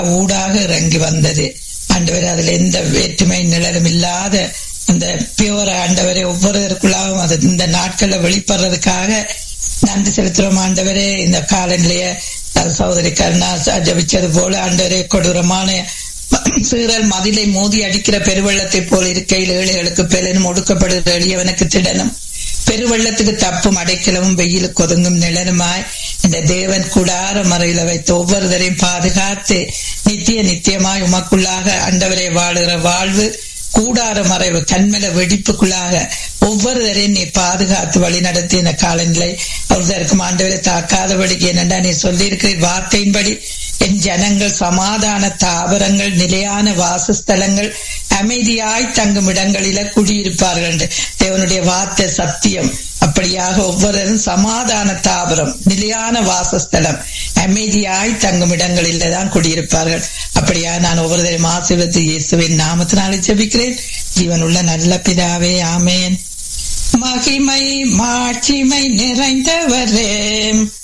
ஊடாக இறங்கி வந்தது ஆண்டவரே. அதுல எந்த வேற்றுமை நிழலும் இல்லாத அந்த பியூர் ஆண்டவரே ஒவ்வொருவருக்குள்ளாகவும் அது இந்த நாட்கள்ல வெளிப்படுறதுக்காக நன்றி செலுத்துறோம் ஆண்டவரே. இந்த காலநிலைய சகோதரி கருணா ஜபிச்சது போல ஆண்டவரே கொடூரமான சீரல் மதிலை மோதி அடிக்கிற பெருவெள்ளத்தை போல இருக்கையில் ஏழைகளுக்கு பெலனும் ஒடுக்கப்படுகிற எளியவனுக்கு திடனும் பெருவெள்ளத்துக்கு தப்பும் அடைக்கலமும் வெயிலுக்கு ஒதுங்கும் நிழலுமாய் இந்த தேவன் கூடார மறையில வைத்து ஒவ்வொருவரையும் பாதுகாத்து நித்தியமாய் உமக்குள்ளாக ஆண்டவரை வாழுகிற வாழ்வு கூடார மறைவு கண்மல வெடிப்புக்குள்ளாக ஒவ்வொருவரையும் நீ பாதுகாத்து வழி நடத்தி இந்த காலநிலை ஒருவருக்கும் ஆண்டவரை தாக்காதபடிக்கு என்னென்றா நீ சொல்லியிருக்கிற வார்த்தையின்படி என் ஜனங்கள் சமாதான தாவரங்கள் நிலையான வாசஸ்தலங்கள் அமைதியாய் தங்கும் இடங்களில குடியிருப்பார்கள். தேவனுடைய வார்த்தை சத்தியம். அப்படியாக ஒவ்வொருவரும் சமாதான தாவரம் நிலையான வாசஸ்தலம் அமைதியாய் தங்கும் இடங்களில தான் குடியிருப்பார்கள். அப்படியா நான் ஒவ்வொருவரையும் ஆசீர்வதித்து இயேசுவின் நாமத்தினாலே ஜெபிக்கிறேன். ஜீவனுள்ள நல்ல பிதாவே, ஆமேன். மகிமை மாட்சிமை நிறைந்தவரே